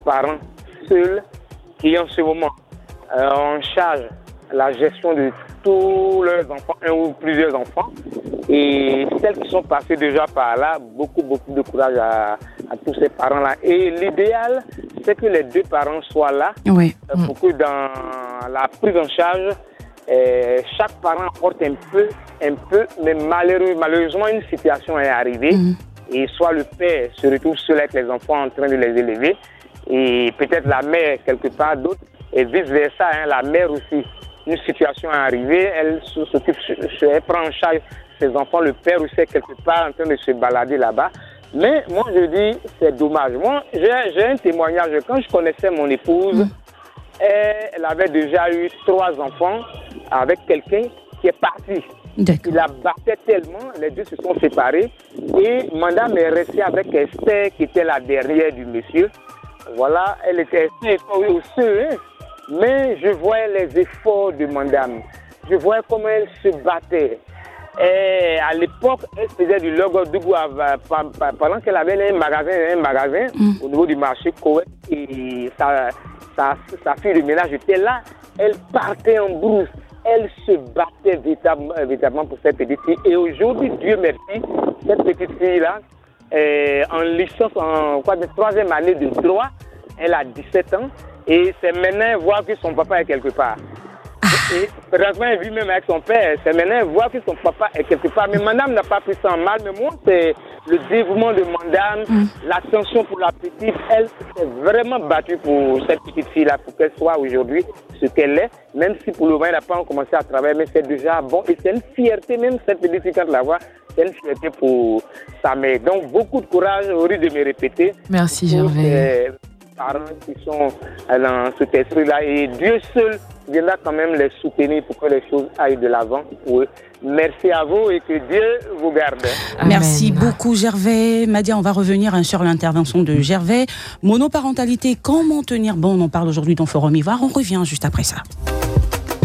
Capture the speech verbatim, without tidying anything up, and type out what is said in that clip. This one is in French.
parents seuls qui en ce moment euh, en charge la gestion de tous leurs enfants, un ou plusieurs enfants. Et celles qui sont passées déjà par là, beaucoup, beaucoup de courage à, à tous ces parents-là. Et l'idéal, c'est que les deux parents soient là oui. euh, pour que dans la prise en charge, euh, chaque parent apporte un peu, un peu, mais malheureux, malheureusement, une situation est arrivée. Mmh. Et soit le père se retrouve seul avec les enfants en train de les élever, et peut-être la mère quelque part d'autre, et vice-versa, hein, la mère aussi. Une situation est arrivée, elle s'occupe, elle prend en charge ses enfants, le père aussi est quelque part en train de se balader là-bas. Mais moi je dis, c'est dommage. Moi, j'ai, j'ai un témoignage. Quand je connaissais mon épouse, mmh. elle avait déjà eu trois enfants avec quelqu'un qui est parti. D'accord. Il la battait tellement, les deux se sont séparés. Et madame est restée avec Esther, qui était la dernière du monsieur. Voilà, elle était au seul, hein. Mais je voyais les efforts de madame. Je voyais comment elle se battait. Et à l'époque, elle faisait du logo-dougou pendant qu'elle avait un magasin, un magasin mm. au niveau du marché Koweït. Et sa, sa, sa fille de ménage était là. Elle partait en brousse. Elle se battait véritablement, véritablement pour cette petite fille. Et aujourd'hui, Dieu merci, cette petite fille-là, est en licence, en quoi, de troisième année de droit, elle a dix-sept ans. Et c'est maintenant voir que son papa est quelque part. Et présentement, elle vit même avec son père. C'est maintenant voir que son papa est quelque part. Mais madame n'a pas pris ça en mal. Mais moi, c'est le dévouement de madame, mm. l'attention pour la petite. Elle s'est vraiment battue pour cette petite fille-là, pour qu'elle soit aujourd'hui ce qu'elle est. Même si pour le moment, elle n'a pas encore commencé à travailler, mais c'est déjà bon. Et c'est une fierté, même cette petite fille, quand elle la voit, c'est une fierté pour sa mère. Donc, beaucoup de courage, au risque de me répéter. Merci, Gervais. Parents qui sont dans cet esprit-là et Dieu seul viendra quand même les soutenir pour que les choses aillent de l'avant pour eux. Merci à vous et que Dieu vous garde. Amen. Merci beaucoup Gervais. Madia, on va revenir hein, sur l'intervention de Gervais. Monoparentalité, comment tenir bon? On en parle aujourd'hui dans Forum Ivoire. On revient juste après ça.